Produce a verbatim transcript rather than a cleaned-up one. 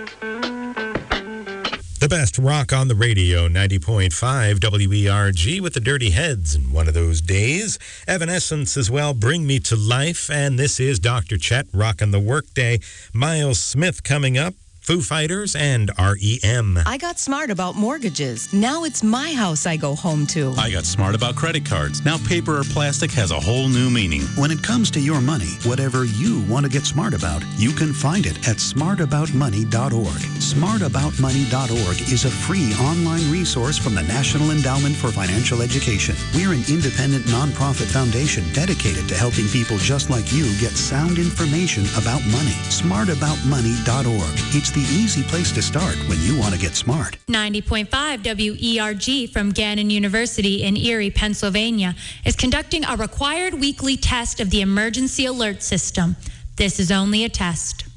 The best rock on the radio, ninety point five W E R G with the Dirty Heads in one of those days. Evanescence as well, Bring Me to Life. And this is Doctor Chet rocking the workday. Miles Smith coming up. Foo Fighters and R E M. I got smart about mortgages. Now it's my house I go home to. I got smart about credit cards. Now paper or plastic has a whole new meaning. When it comes to your money, whatever you want to get smart about, you can find it at smart about money dot org. smart about money dot org is a free online resource from the National Endowment for Financial Education. We're an independent nonprofit foundation dedicated to helping people just like you get sound information about money. smart about money dot org. It's the easy place to start when you want to get smart. ninety point five W E R G from Gannon University in Erie, Pennsylvania, is conducting a required weekly test of the emergency alert system. This is only a test.